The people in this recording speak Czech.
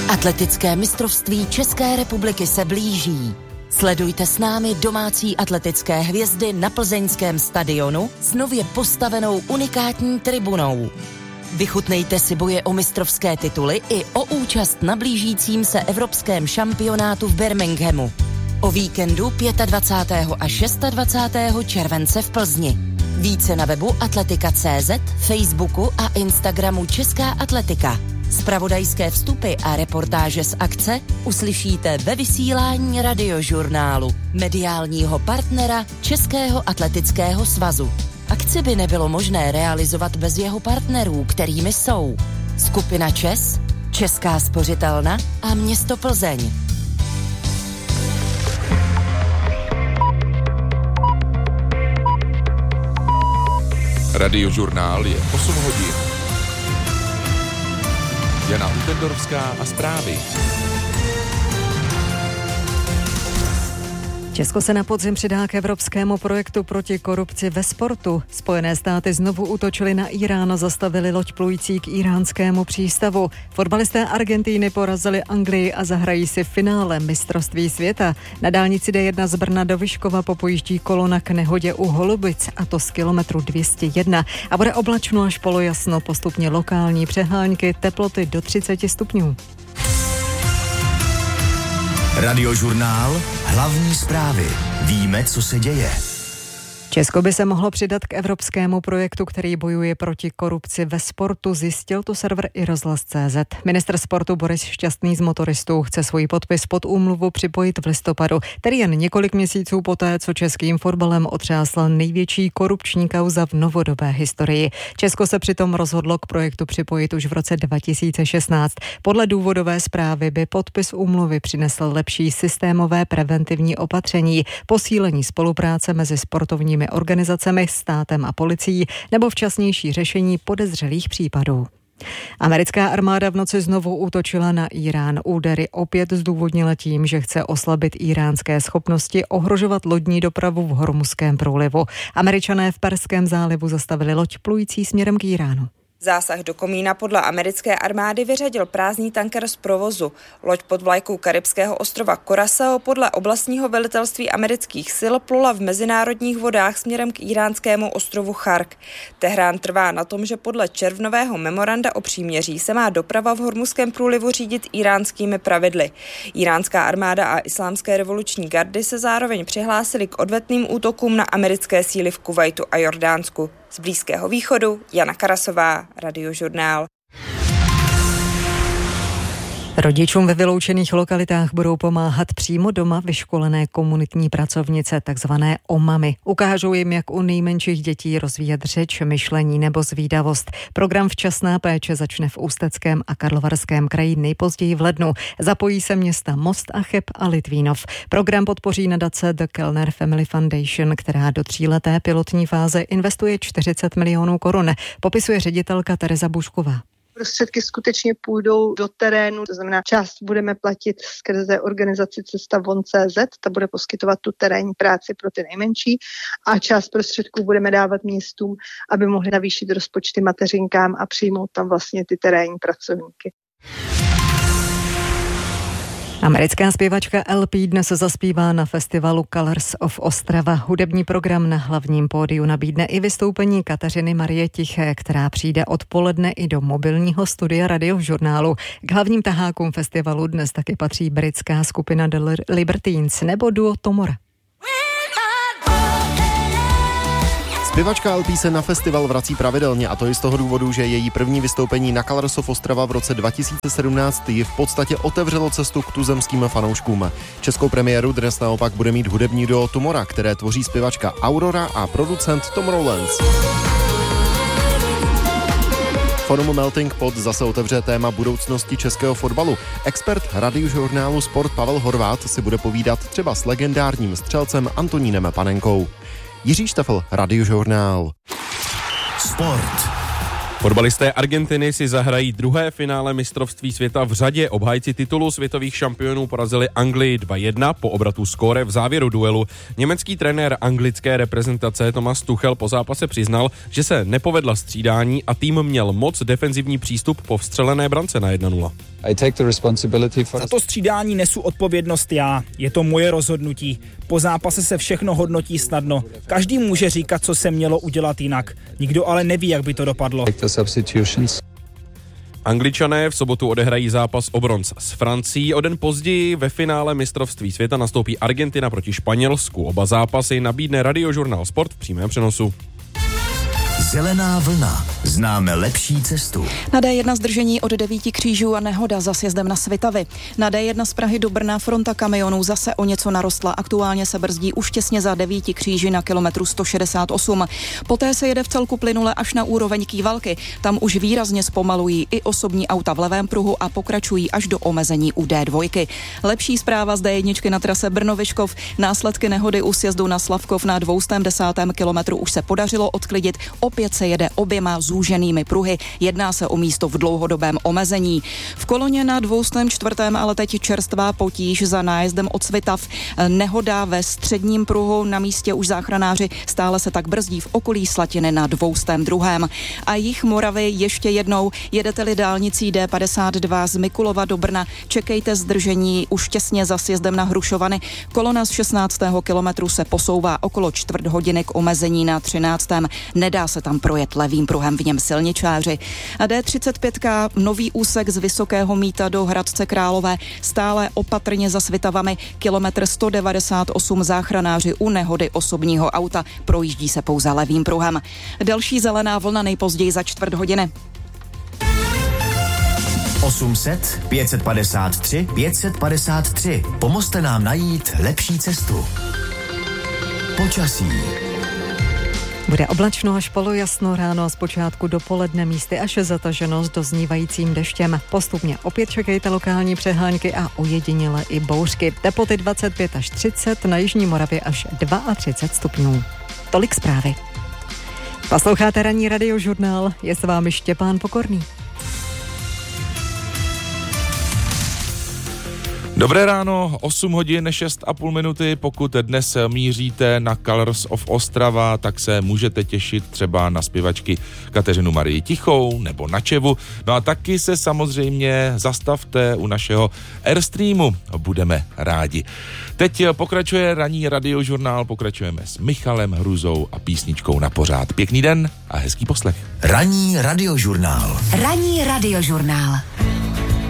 Atletické mistrovství České republiky se blíží. Sledujte s námi domácí atletické hvězdy na plzeňském stadionu s nově postavenou unikátní tribunou. Vychutnejte si boje o mistrovské tituly i o účast na blížícím se evropském šampionátu v Birminghamu. O víkendu 25. a 26. července v Plzni. Více na webu atletika.cz, Facebooku a Instagramu Česká atletika. Zpravodajské vstupy a reportáže z akce uslyšíte ve vysílání Radiožurnálu, mediálního partnera Českého atletického svazu. Akci by nebylo možné realizovat bez jeho partnerů, kterými jsou Skupina ČES, Česká spořitelna a město Plzeň. Radiožurnál je 8 hodin. Jana Utendorovská a zprávy. Česko se na podzim přidá k evropskému projektu proti korupci ve sportu. Spojené státy znovu útočily na Irán a zastavili loď plující k iránskému přístavu. Fotbalisté Argentíny porazili Anglii a zahrají si finále mistrovství světa. Na dálnici D1 z Brna do Vyškova popojíždí kolona k nehodě u Holubic, a to z kilometru 201. A bude oblačno až polojasno, postupně lokální přehánky, teploty do 30 stupňů. Radiožurnál, hlavní zprávy. Víme, co se děje. Česko by se mohlo přidat k evropskému projektu, který bojuje proti korupci ve sportu, zjistil to server iRozhlas.cz. Ministr sportu Boris Šťastný z motoristů chce svůj podpis pod úmluvu připojit v listopadu, tedy jen několik měsíců poté, co českým fotbalem otřásla největší korupční kauza v novodobé historii. Česko se přitom rozhodlo k projektu připojit už v roce 2016. Podle důvodové zprávy by podpis úmluvy přinesl lepší systémové preventivní opatření, posílení spolupráce mezi sportovními organizacemi, státem a policií nebo včasnější řešení podezřelých případů. Americká armáda v noci znovu útočila na Irán. Údery opět zdůvodnila tím, že chce oslabit íránské schopnosti ohrožovat lodní dopravu v Hormuzském průlivu. Američané v Perském zálivu zastavili loď plující směrem k Iránu. Zásah do komína podle americké armády vyřadil prázdný tanker z provozu. Loď pod vlajkou karibského ostrova Curaçao podle oblastního velitelství amerických sil plula v mezinárodních vodách směrem k iránskému ostrovu Chark. Tehrán trvá na tom, že podle červnového memoranda o příměří se má doprava v Hormuzském průlivu řídit iránskými pravidly. Iránská armáda a islámské revoluční gardy se zároveň přihlásily k odvetným útokům na americké síly v Kuvajtu a Jordánsku. Z Blízkého východu Jana Karasová, Radiožurnál. Rodičům ve vyloučených lokalitách budou pomáhat přímo doma vyškolené komunitní pracovnice, takzvané OMAMy. Ukážou jim, jak u nejmenších dětí rozvíjet řeč, myšlení nebo zvídavost. Program Včasná péče začne v Ústeckém a Karlovarském kraji nejpozději v lednu. Zapojí se města Most a Cheb a Litvínov. Program podpoří nadace The Kellner Family Foundation, která do 3leté pilotní fáze investuje 40 milionů korun, popisuje ředitelka Tereza Bušková. Prostředky skutečně půjdou do terénu, to znamená, část budeme platit skrze organizaci Cesta von.cz, ta bude poskytovat tu terénní práci pro ty nejmenší, a část prostředků budeme dávat městům, aby mohli navýšit rozpočty mateřinkám a přijmout tam vlastně ty terénní pracovníky. Americká zpěvačka LP dnes zaspívá na festivalu Colors of Ostrava. Hudební program na hlavním pódiu nabídne i vystoupení Kateřiny Marie Tiché, která přijde odpoledne i do mobilního studia Radiožurnálu. K hlavním tahákům festivalu dnes taky patří britská skupina The Libertines nebo duo Tomora. Zpěvačka LP se na festival vrací pravidelně, a to i z toho důvodu, že její první vystoupení na Colors of Ostrava v roce 2017 ji v podstatě otevřelo cestu k tuzemským fanouškům. Českou premiéru dnes naopak bude mít hudební duo Tomora, které tvoří zpěvačka Aurora a producent Tom Rowlands. Forum Melting Pot zase otevře téma budoucnosti českého fotbalu. Expert Radiožurnálu Sport Pavel Horváth si bude povídat třeba s legendárním střelcem Antonínem Panenkou. Jiří Štefl, Radiožurnál. Sport. Fotbalisté Argentiny si zahrají druhé finále mistrovství světa v řadě. Obhájci titulu světových šampionů porazili Anglii 2-1 po obratu skóre v závěru duelu. Německý trenér anglické reprezentace Thomas Tuchel po zápase přiznal, že se nepovedla střídání a tým měl moc defenzivní přístup po vstřelené brance na 1-0. Za to střídání nesu odpovědnost já. Je to moje rozhodnutí. Po zápase se všechno hodnotí snadno. Každý může říkat, co se mělo udělat jinak. Nikdo ale neví, jak by to dopadlo. Angličané v sobotu odehrají zápas o bronz s Francií. O den později ve finále mistrovství světa nastoupí Argentina proti Španělsku. Oba zápasy nabídne Radiožurnál Sport v přímém přenosu. Zelená vlna. Známe lepší cestu. Na D1 zdržení od 9 křížů a nehoda za sjezdem na Svitavy. Na D1 z Prahy do Brna fronta kamionů zase o něco narostla. Aktuálně se brzdí už těsně za 9 kříži na kilometru 168. Poté se jede v celku plynule až na úroveň Kývalky. Tam už výrazně zpomalují i osobní auta v levém pruhu a pokračují až do omezení u D2. Lepší zpráva z D1 na trase Brno-Vyškov. Následky nehody u sjezdu na Slavkov na 210. kilometru už se podařilo odklidit. Opět se jede oběma zúženými pruhy. Jedná se o místo v dlouhodobém omezení. V Koloně na 204. ale teď čerstvá potíž za nájezdem od Svitav. Nehoda ve středním pruhu, na místě už záchranáři stále se tak brzdí v okolí Slatiny na 202. A jih Moravy ještě jednou. Jedete-li dálnicí D52 z Mikulova do Brna, čekejte zdržení už těsně za sjezdem na Hrušovany. Kolona z 16. kilometru se posouvá okolo čtvrt hodiny k omezení na 13. Nedá se tam projet levým pruhem, v něm silničáři. A D35, nový úsek z Vysokého Mýta do Hradce Králové, stále opatrně za Svitavami, kilometr 198, záchranáři u nehody osobního auta, projíždí se pouze levým pruhem. Další zelená vlna nejpozději za čtvrt hodiny. 800 553 553. Pomozte nám najít lepší cestu. Počasí. Bude oblačno až polojasno, ráno a zpočátku dopoledne místy až zataženo s doznívajícím deštěm. Postupně opět čekejte lokální přehánky a ojediněle i bouřky. Teploty 25 až 30, na jižní Moravě až 32 stupňů. Tolik zprávy. Posloucháte ranní Radiožurnál, je s vámi Štěpán Pokorný. Dobré ráno, 8 hodin 6,5 minuty. Pokud dnes míříte na Colors of Ostrava, tak se můžete těšit třeba na zpěvačky Kateřinu Marii Tichou nebo na Čevu. No a taky se samozřejmě zastavte u našeho Airstreamu, budeme rádi. Teď pokračuje ranní Radiožurnál, pokračujeme s Michalem Hruzou a písničkou na pořád. Pěkný den a hezký poslech. Ranní Radiožurnál. Ranní Radiožurnál.